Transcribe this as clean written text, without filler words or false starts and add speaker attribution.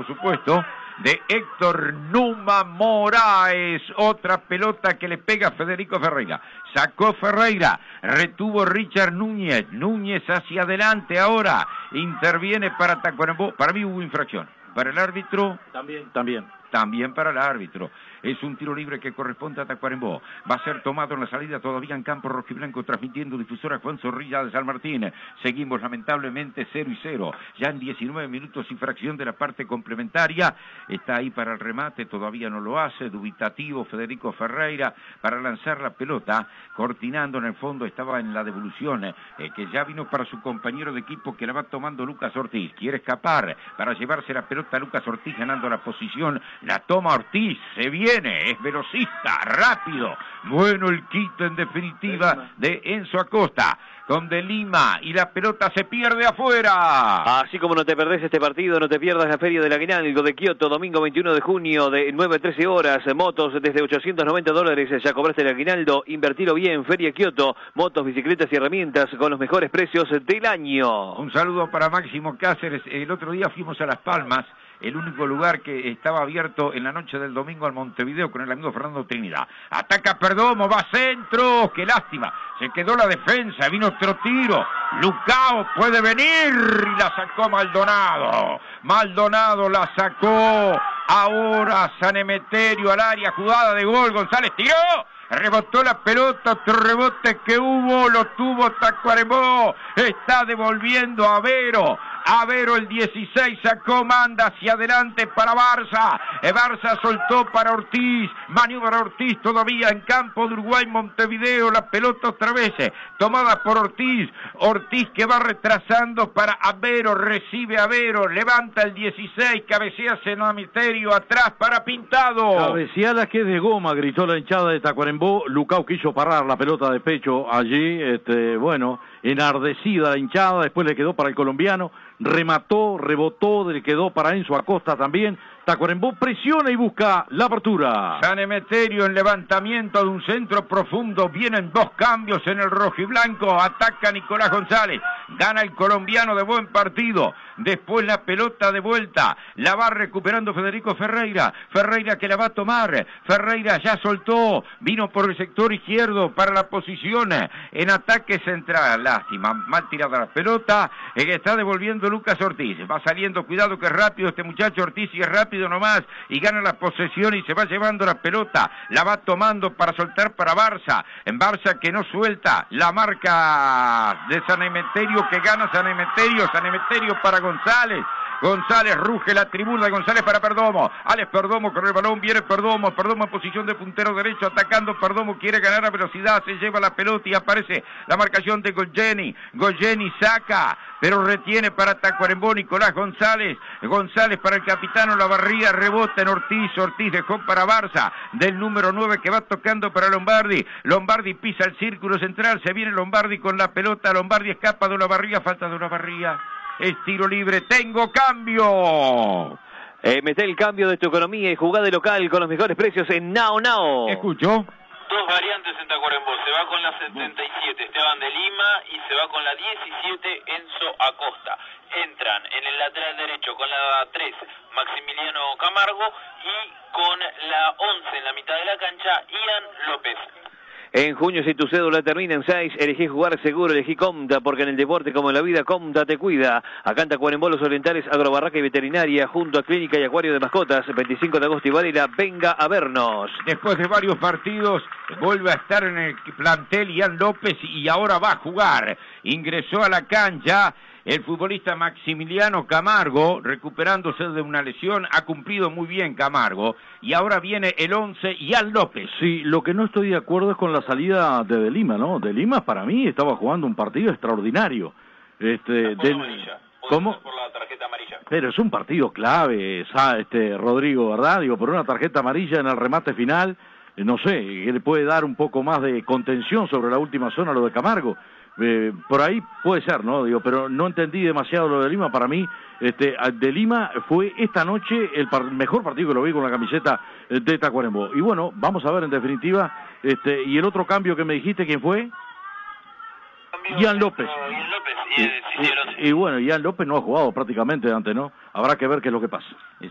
Speaker 1: por supuesto, de Héctor Numa Moraes. Otra pelota que le pega a Federico Ferreira. Sacó Ferreira, retuvo Richard Núñez. Núñez hacia adelante ahora. Interviene para Tacuarembó. Para mí hubo infracción. Para el árbitro, también para el árbitro. Es un tiro libre que corresponde a Tacuarembó. Va a ser tomado en la salida todavía en campo rojiblanco, transmitiendo difusora Juan Zorrilla de San Martín. Seguimos lamentablemente 0-0. Ya en 19 minutos y fracción de la parte complementaria. Está ahí para el remate, todavía no lo hace. Dubitativo Federico Ferreira para lanzar la pelota. Cortinando en el fondo, estaba en la devolución, que ya vino para su compañero de equipo, que la va tomando Lucas Ortiz. Quiere escapar para llevarse la pelota Lucas Ortiz, ganando la posición. La toma Ortiz, se viene, es velocista, rápido. Bueno el quito en definitiva de Enzo Acosta con De Lima, y la pelota se pierde afuera.
Speaker 2: Así como no te perdés este partido, no te pierdas la Feria del Aguinaldo de Kioto, domingo 21 de junio de 9 a 13 horas, motos desde $890, ya cobraste el aguinaldo, invertilo bien, Feria Kioto, motos, bicicletas y herramientas con los mejores precios del año.
Speaker 1: Un saludo para Máximo Cáceres. El otro día fuimos a Las Palmas, el único lugar que estaba abierto en la noche del domingo al Montevideo, con el amigo Fernando Trinidad. Ataca Perdomo, va centro, qué lástima, se quedó la defensa, vino otro tiro, Lucao puede venir, y la sacó Maldonado. Maldonado la sacó, ahora San Emeterio al área, jugada de gol, González tiró, rebotó la pelota, otro rebote que hubo, lo tuvo Tacuarembó, está devolviendo a Vero. Avero el 16 sacó, manda hacia adelante para Barça. Barça soltó para Ortiz. Maniobra Ortiz todavía en campo de Uruguay, Montevideo. La pelota otra vez tomada por Ortiz. Ortiz que va retrasando para Avero. Recibe Avero. Levanta el 16. Cabecea San Emeterio atrás para Pintado.
Speaker 3: Cabeceala que es de goma, gritó la hinchada de Tacuarembó. Lucao quiso parar la pelota de pecho allí. Bueno, enardecida la hinchada. Después le quedó para el colombiano. Remató, rebotó, le quedó para Enzo Acosta también. Tacuarembó presiona y busca la apertura.
Speaker 1: San Emeterio en levantamiento de un centro profundo. Vienen dos cambios en el rojiblanco. Ataca Nicolás González. Gana el colombiano de buen partido. Después la pelota de vuelta. La va recuperando Federico Ferreira. Ferreira que la va a tomar. Ferreira ya soltó. Vino por el sector izquierdo para la posición en ataque central. Lástima. Mal tirada la pelota. Que está devolviendo Lucas Ortiz. Va saliendo. Cuidado que es rápido este muchacho Ortiz. Y es rápido nomás, y gana la posesión y se va llevando la pelota, la va tomando para soltar para Barça, en Barça que no suelta, la marca de San Emeterio que gana San Emeterio para González. González ruge la tribuna de González para Perdomo. Alex Perdomo con el balón, viene Perdomo en posición de puntero derecho, atacando Perdomo, quiere ganar a velocidad, se lleva la pelota y aparece la marcación de Goyeni. Goyeni saca, pero retiene para Tacuarembó Nicolás González. González para el capitano Lavarría, rebota en Ortiz. Ortiz dejó para Barça, del número 9 que va tocando para Lombardi. Lombardi pisa el círculo central, se viene Lombardi con la pelota. Lombardi escapa de Olavarría, falta de Olavarría. Es tiro libre, tengo cambio.
Speaker 2: Mete el cambio de tu economía y jugá de local con los mejores precios en Nao Nao.
Speaker 1: Escucho.
Speaker 4: Dos variantes en Tacuarembó, se va con la 77 Esteban de Lima y se va con la 17 Enzo Acosta. Entran en el lateral derecho con la 3 Maximiliano Camargo y con la 11 en la mitad de la cancha Ian López.
Speaker 2: En junio, si tu cédula termina en 6, elegí jugar seguro, elegí Comda, porque en el deporte como en la vida, Comda te cuida. Acá en Tacuarembó, Los Orientales, Agrobarraca y Veterinaria, junto a Clínica y Acuario de Mascotas, 25 de agosto y Varela, venga a vernos.
Speaker 1: Después de varios partidos, vuelve a estar en el plantel Ian López y ahora va a jugar. Ingresó a la cancha el futbolista Maximiliano Camargo, recuperándose de una lesión, ha cumplido muy bien Camargo, y ahora viene el 11, Ian López.
Speaker 3: Sí, lo que no estoy de acuerdo es con la salida de Lima, ¿no? De Lima para mí estaba jugando un partido extraordinario.
Speaker 4: ¿Cómo? Por la tarjeta amarilla.
Speaker 3: Pero es un partido clave, Rodrigo, ¿verdad? Digo, por una tarjeta amarilla en el remate final, no sé, que le puede dar un poco más de contención sobre la última zona lo de Camargo. Por ahí puede ser, ¿no? Digo, pero no entendí demasiado lo de Lima. Para mí, de Lima fue esta noche el mejor partido que lo vi con la camiseta de Tacuarembó. Y bueno, vamos a ver en definitiva, y el otro cambio que me dijiste, ¿quién fue? Ian López.
Speaker 4: Ian López,
Speaker 3: y bueno, Ian López no ha jugado prácticamente antes, ¿no? Habrá que ver qué es lo que pasa.